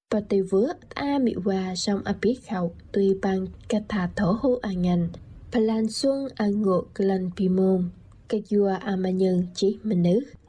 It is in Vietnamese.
và từ vứa a mị hòa trong a biết khẩu tùy bằng cả thả thổ hô à ngành và lan xuân a ngộ lần bì mồm cái dùa a mà nhân chỉ mình nữ